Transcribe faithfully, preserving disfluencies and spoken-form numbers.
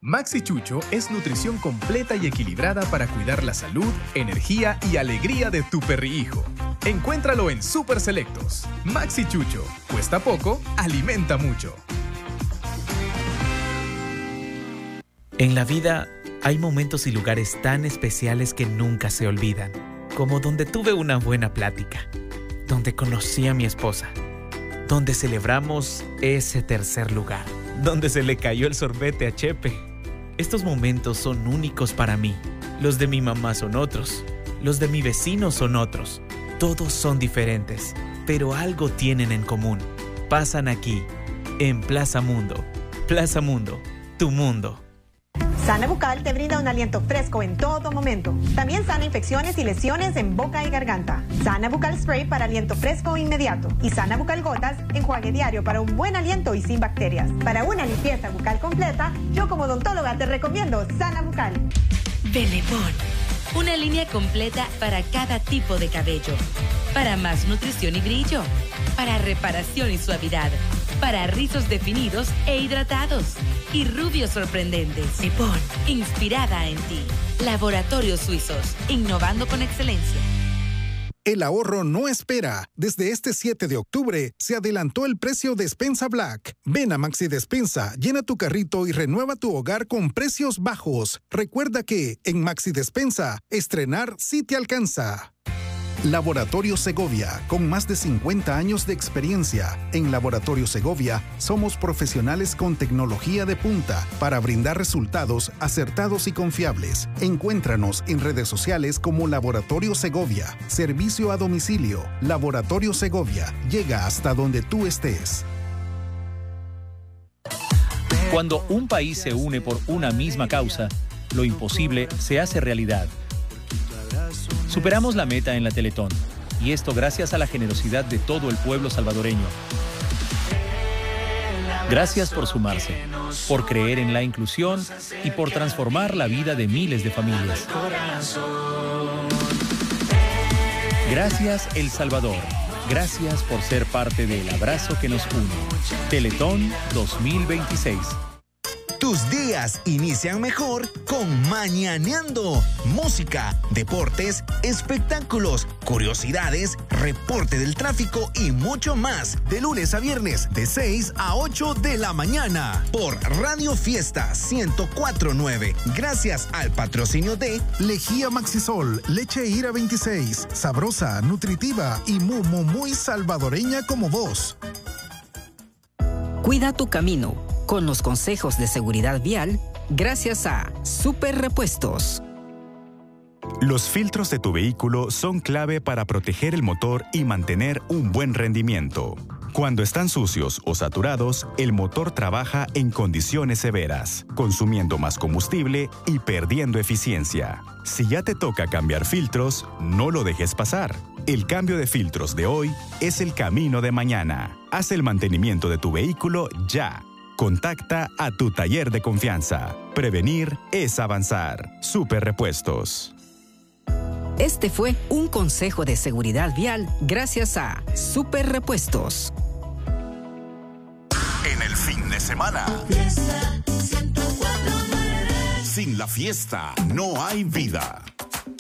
Maxi Chucho es nutrición completa y equilibrada para cuidar la salud, energía y alegría de tu perrihijo. Encuéntralo en Super Selectos. Maxi Chucho. Cuesta poco, alimenta mucho. En la vida hay momentos y lugares tan especiales que nunca se olvidan, como donde tuve una buena plática, donde conocí a mi esposa, donde celebramos ese tercer lugar, donde se le cayó el sorbete a Chepe. Estos momentos son únicos para mí. Los de mi mamá son otros, los de mi vecino son otros. Todos son diferentes, pero algo tienen en común. Pasan aquí, en Plaza Mundo. Plaza Mundo, tu mundo. Sana Bucal te brinda un aliento fresco en todo momento. También sana infecciones y lesiones en boca y garganta. Sana Bucal Spray para aliento fresco inmediato. Y Sana Bucal Gotas, enjuague diario para un buen aliento y sin bacterias. Para una limpieza bucal completa, yo como odontóloga te recomiendo Sana Bucal. Bellepon, una línea completa para cada tipo de cabello. Para más nutrición y brillo. Para reparación y suavidad. Para rizos definidos e hidratados. Y rubios sorprendentes. Bellepon, inspirada en ti. Laboratorios Suizos, innovando con excelencia. El ahorro no espera. Desde este siete de octubre se adelantó el precio de Despensa Black. Ven a Maxi Despensa, llena tu carrito y renueva tu hogar con precios bajos. Recuerda que en Maxi Despensa, estrenar sí te alcanza. Laboratorio Segovia, con más de cincuenta años de experiencia. En Laboratorio Segovia somos profesionales con tecnología de punta para brindar resultados acertados y confiables. Encuéntranos en redes sociales como Laboratorio Segovia. Servicio a domicilio. Laboratorio Segovia. Llega hasta donde tú estés. Cuando un país se une por una misma causa, lo imposible se hace realidad. Superamos la meta en la Teletón, y esto gracias a la generosidad de todo el pueblo salvadoreño. Gracias por sumarse, por creer en la inclusión y por transformar la vida de miles de familias. Gracias, El Salvador. Gracias por ser parte del abrazo que nos une. Teletón dos mil veintiséis. Tus días inician mejor con Mañaneando. Música, deportes, espectáculos, curiosidades, reporte del tráfico y mucho más. De lunes a viernes, de seis a ocho de la mañana. Por Radio Fiesta ciento cuatro punto nueve. Gracias al patrocinio de Lejía Maxisol, leche Ira veintiséis. Sabrosa, nutritiva y muy, muy, muy salvadoreña como vos. Cuida tu camino con los consejos de seguridad vial gracias a Super Repuestos. Los filtros de tu vehículo son clave para proteger el motor y mantener un buen rendimiento. Cuando están sucios o saturados, el motor trabaja en condiciones severas, consumiendo más combustible y perdiendo eficiencia. Si ya te toca cambiar filtros, no lo dejes pasar. El cambio de filtros de hoy es el camino de mañana. Haz el mantenimiento de tu vehículo ya. Contacta a tu taller de confianza. Prevenir es avanzar. Super Repuestos. Este fue un consejo de seguridad vial gracias a Super Repuestos. En el fin de semana. Fiesta ciento cuatro punto nueve. Sin la fiesta no hay vida.